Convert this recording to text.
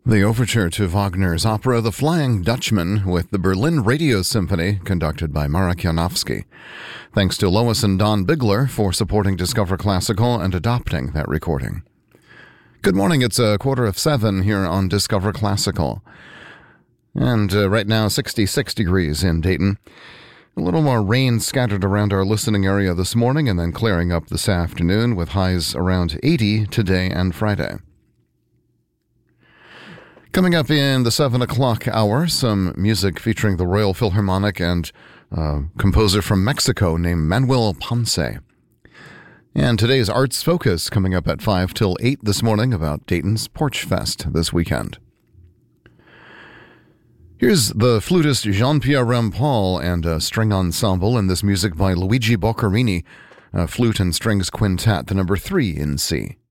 The overture to Wagner's opera The Flying Dutchman with the Berlin Radio Symphony, conducted by Marek Janowski. Thanks to Lois and Don Bigler for supporting Discover Classical and adopting that recording. Good morning, it's 6:45 here on Discover Classical. And right now, 66 degrees in Dayton. A little more rain scattered around our listening area this morning and then clearing up this afternoon with highs around 80 today and Friday. Coming up in the 7 o'clock hour, some music featuring the Royal Philharmonic and a composer from Mexico named Manuel Ponce. And today's Arts Focus coming up at 5 till 8 this morning about Dayton's Porch Fest this weekend. Here's the flutist Jean-Pierre Rampal and a string ensemble in this music by Luigi Boccherini, a flute and strings quintet, the number 3 in C.